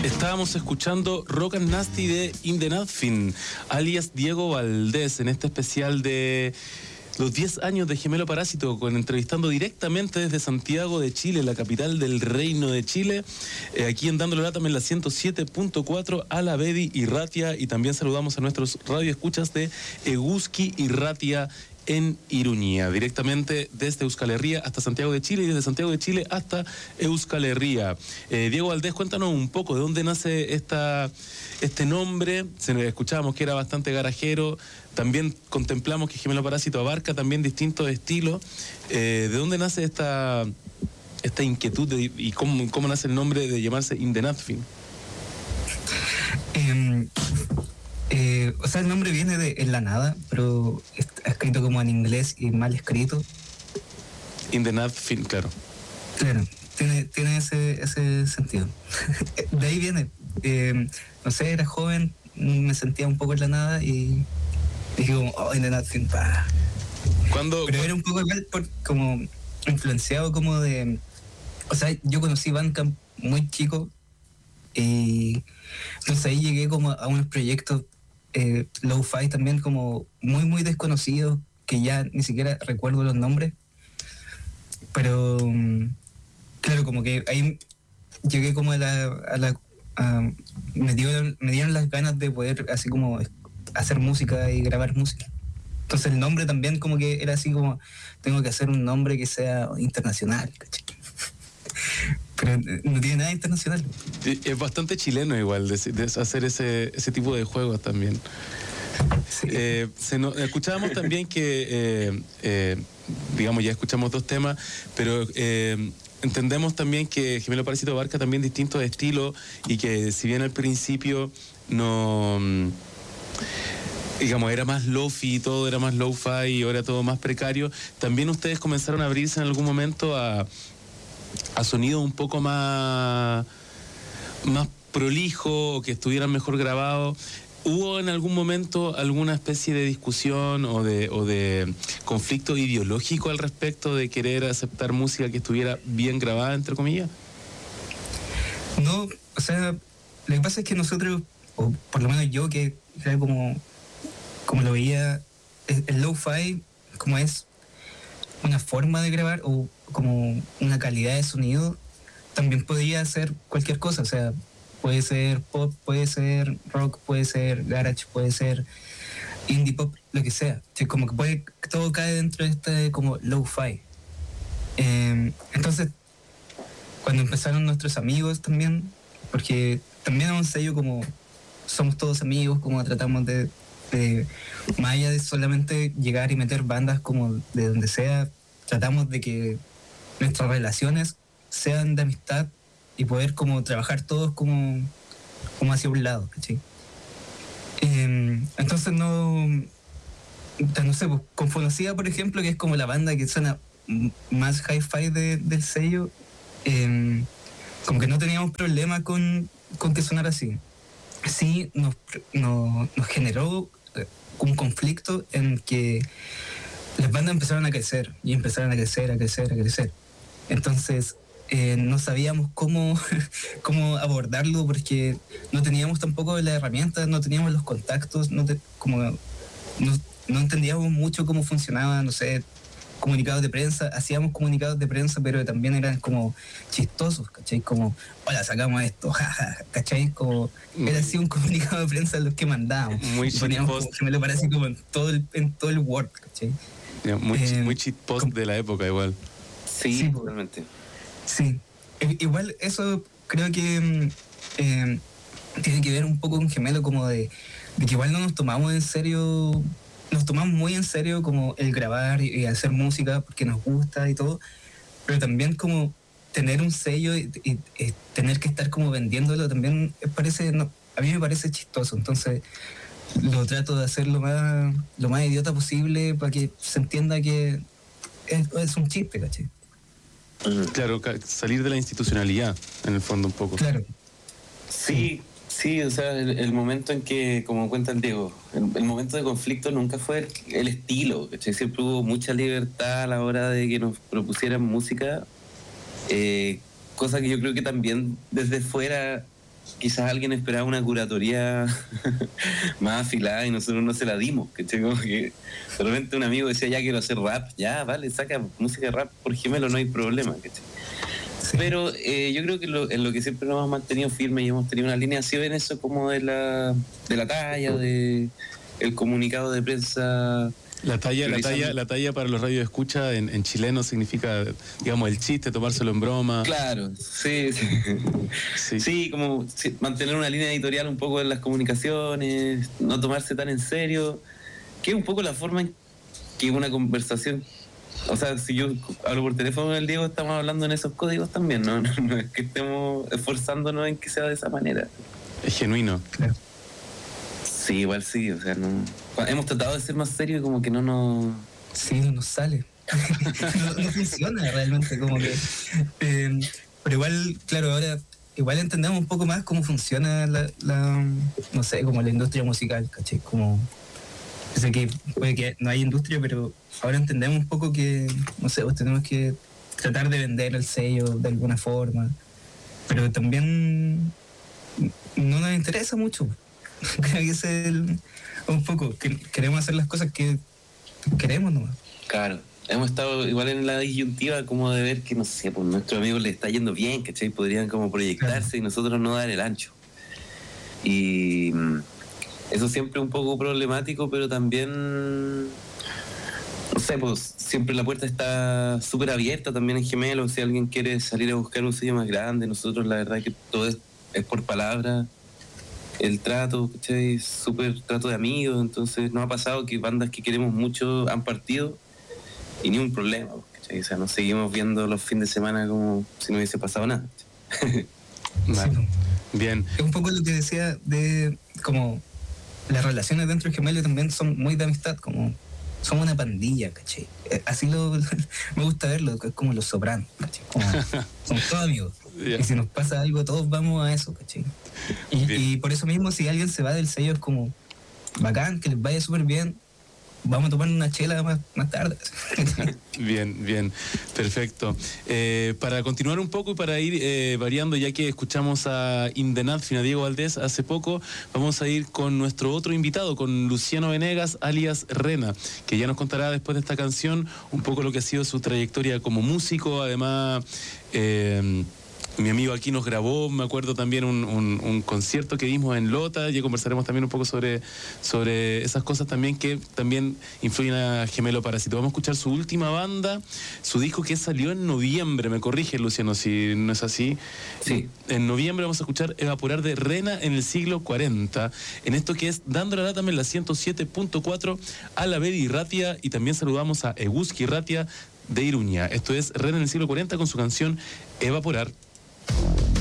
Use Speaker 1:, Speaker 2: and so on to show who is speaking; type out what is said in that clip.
Speaker 1: Estábamos escuchando Rock and Nasty de In The Nothing, alias Diego Valdés, en este especial de los 10 años de Gemelo Parásito, entrevistando directamente desde Santiago de Chile, la capital del Reino de Chile, aquí en Dándole Lata en la 107.4 a la Bedi y Ratia, y también saludamos a nuestros radioescuchas de Eguski y Ratia en Iruña, directamente desde Euskal Herria hasta Santiago de Chile y desde Santiago de Chile hasta Euskal Herria. Diego Valdés, cuéntanos un poco de dónde nace este nombre. Escuchábamos que era bastante garajero, también contemplamos que Gemelo Parásito abarca también distintos estilos. ¿De dónde nace esta inquietud y cómo nace el nombre de llamarse In The Nothing?
Speaker 2: O sea, el nombre viene de En la Nada, pero está escrito como en inglés y mal escrito.
Speaker 1: In The Nothing, claro.
Speaker 2: Claro, tiene ese sentido. De ahí viene. No sé, era joven, me sentía un poco en la nada y dije como, oh, In The Nothing, pa. Pero era un poco igual como influenciado como de... O sea, yo conocí Bandcamp muy chico y entonces ahí llegué como a unos proyectos lo-fi también como muy muy desconocidos que ya ni siquiera recuerdo los nombres, pero claro, como que ahí llegué como me dieron las ganas de poder así como hacer música y grabar música. Entonces el nombre también como que era así como, tengo que hacer un nombre que sea internacional, ¿cachai? Pero no tiene nada internacional.
Speaker 1: Es bastante chileno igual de hacer ese tipo de juegos también. Sí. Escuchábamos también que, digamos, ya escuchamos dos temas, pero entendemos también que Gemelo Parásito abarca también distintos estilos y que si bien al principio no... digamos, era más lo-fi, todo era más lo-fi y ahora todo más precario, también ustedes comenzaron a abrirse en algún momento a sonidos un poco más prolijo o que estuvieran mejor grabados. ¿Hubo en algún momento alguna especie de discusión o de conflicto ideológico al respecto de querer aceptar música que estuviera bien grabada, entre comillas?
Speaker 2: No, o sea, lo que pasa es que nosotros, o por lo menos yo, que era como lo veía, el lo-fi como es una forma de grabar o como una calidad de sonido, también podría ser cualquier cosa, o sea, puede ser pop, puede ser rock, puede ser garage, puede ser indie pop, lo que sea. O sea, como que todo cae dentro de este como lo-fi. Entonces, cuando empezaron nuestros amigos también, porque también es un sello como somos todos amigos, como tratamos de más allá de solamente llegar y meter bandas como de donde sea, tratamos de que nuestras relaciones sean de amistad y poder como trabajar todos como hacia un lado, ¿cachai? Entonces no sé, pues, con Fonocia, por ejemplo, que es como la banda que suena más hi-fi del sello, como que no teníamos problema con que sonara así. Sí nos generó un conflicto en que las bandas empezaron a crecer y empezaron a crecer. Entonces no sabíamos cómo abordarlo porque no teníamos tampoco las herramientas, no teníamos los contactos, no entendíamos mucho cómo funcionaba, no sé, comunicados de prensa, hacíamos comunicados de prensa, pero también eran como chistosos, ¿cachai? Como, hola, sacamos esto, jaja, ¿cachai? Como, era así un comunicado de prensa los que mandábamos.
Speaker 1: Muy
Speaker 2: poníamos que me lo parece como en todo el Word, ¿cachai?
Speaker 1: Muy shitpost de la época igual.
Speaker 3: Sí, totalmente.
Speaker 2: Sí. Igual eso creo que tiene que ver un poco con Gemelo, como de que igual no nos tomamos en serio... Nos tomamos muy en serio como el grabar y hacer música porque nos gusta y todo, pero también como tener un sello y tener que estar como vendiéndolo también a mí me parece chistoso. Entonces lo trato de hacer lo más idiota posible para que se entienda que es un chiste, ¿cachai?
Speaker 1: Claro, salir de la institucionalidad en el fondo un poco.
Speaker 2: Claro.
Speaker 3: Sí, o sea, el momento en que, como cuenta el Diego, el momento de conflicto nunca fue el estilo, ¿cachai? Siempre hubo mucha libertad a la hora de que nos propusieran música, cosa que yo creo que también desde fuera quizás alguien esperaba una curatoría más afilada y nosotros no se la dimos, ¿cachai? Como que de repente un amigo decía, ya quiero hacer rap, ya, vale, saca música rap por Gemelo, no hay problema, ¿cachai? Sí. Pero yo creo que en lo que siempre nos hemos mantenido firmes y hemos tenido una línea, ha sido en eso como de la talla, de el comunicado de prensa.
Speaker 1: La talla para los radios de escucha en chileno significa, digamos, el chiste, tomárselo en broma.
Speaker 3: Claro, sí. Sí, como mantener una línea editorial un poco en las comunicaciones, no tomarse tan en serio, que es un poco la forma en que una conversación, o sea, si yo hablo por teléfono con el Diego, estamos hablando en esos códigos también, no es que estemos esforzándonos en que sea de esa manera.
Speaker 1: Es genuino.
Speaker 2: Claro.
Speaker 3: Sí, igual sí, o sea, no... Hemos tratado de ser más serios y como que no nos...
Speaker 2: Sí, no nos sale. no funciona realmente, como que... pero igual, claro, ahora igual entendemos un poco más cómo funciona no sé, como la industria musical, ¿cachai? Como... Sé que puede que no hay industria, pero ahora entendemos un poco que, no sé, pues tenemos que tratar de vender el sello de alguna forma, pero también no nos interesa mucho. Creo que es un poco, que queremos hacer las cosas que queremos nomás.
Speaker 3: Claro, hemos estado igual en la disyuntiva como de ver que, no sé, pues a nuestros amigos les está yendo bien, ¿cachai? Podrían como proyectarse, claro, y nosotros no dar el ancho. Y eso siempre es un poco problemático, pero también, no sé, pues siempre la puerta está súper abierta también en Gemelo. Si alguien quiere salir a buscar un sello más grande, nosotros la verdad que todo es por palabra. El trato, ¿cachai? Súper trato de amigos, entonces nos ha pasado que bandas que queremos mucho han partido y ni un problema, ¿cachai? O sea, nos seguimos viendo los fines de semana como si no hubiese pasado nada.
Speaker 1: Vale. Sí. Bien.
Speaker 2: Es un poco lo que decía de como las relaciones dentro de Gemelo también son muy de amistad, como somos una pandilla, ¿cachai? Así me gusta verlo, es como Los Sopranos, ¿cachai? Como, somos todos amigos. Yeah. Y si nos pasa algo, todos vamos a eso, ¿cachai? Y por eso mismo, si alguien se va del sello, es como bacán, que les vaya súper bien. Vamos a tomar una chela más tarde.
Speaker 1: Bien, perfecto. Para continuar un poco y para ir variando, ya que escuchamos a In The Nothing, a Diego Valdés hace poco, vamos a ir con nuestro otro invitado, con Luciano Venegas, alias Rena, que ya nos contará después de esta canción un poco lo que ha sido su trayectoria como músico. Además, mi amigo aquí nos grabó, me acuerdo también un concierto que dimos en Lota, ya conversaremos también un poco sobre esas cosas también que también influyen a Gemelo Parásito. Vamos a escuchar su última banda, su disco que salió en noviembre, me corrige Luciano si no es así.
Speaker 3: Sí.
Speaker 1: En noviembre vamos a escuchar Evaporar de Rena en el siglo 40, en esto que es Dando la Lata en la 107.4 a la Beri Ratia, y también saludamos a Eguski Ratia de Iruña. Esto es Rena en el siglo 40 con su canción Evaporar.